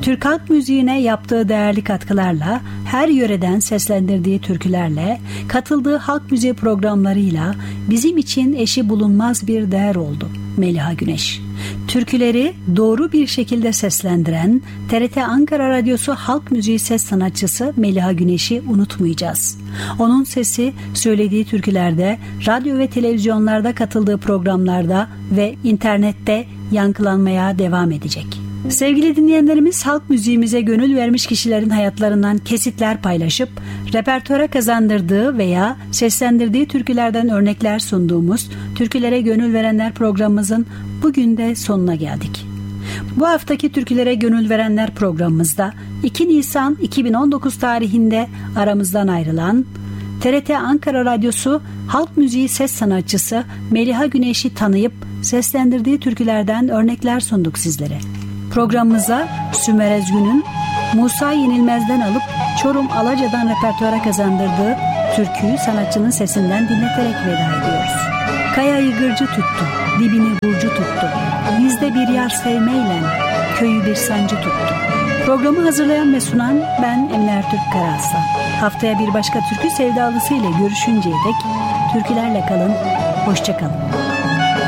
Türk halk müziğine yaptığı değerli katkılarla, her yöreden seslendirdiği türkülerle, katıldığı halk müziği programlarıyla bizim için eşi bulunmaz bir değer oldu Meliha Güneş. Türküleri doğru bir şekilde seslendiren TRT Ankara Radyosu halk müziği ses sanatçısı Meliha Güneş'i unutmayacağız. Onun sesi söylediği türkülerde, radyo ve televizyonlarda katıldığı programlarda ve internette yankılanmaya devam edecek. Sevgili dinleyenlerimiz, halk müziğimize gönül vermiş kişilerin hayatlarından kesitler paylaşıp repertuara kazandırdığı veya seslendirdiği türkülerden örnekler sunduğumuz Türkülere Gönül Verenler programımızın bugün de sonuna geldik. Bu haftaki Türkülere Gönül Verenler programımızda 2 Nisan 2019 tarihinde aramızdan ayrılan TRT Ankara Radyosu halk müziği ses sanatçısı Meliha Güneş'i tanıyıp seslendirdiği türkülerden örnekler sunduk sizlere. Programımıza Sümer Ezgün'ün Musa Yenilmez'den alıp Çorum Alaca'dan repertuara kazandırdığı türküyü sanatçının sesinden dinleterek veda ediyoruz. Kayayı gırcı tuttu, dibini burcu tuttu, bizde bir yar sevmeyle köyü bir sancı tuttu. Programı hazırlayan ve sunan ben Emine Ertürk Karaaslan. Haftaya bir başka türkü sevdalısı ile görüşünceye dek türkülerle kalın, hoşça kalın.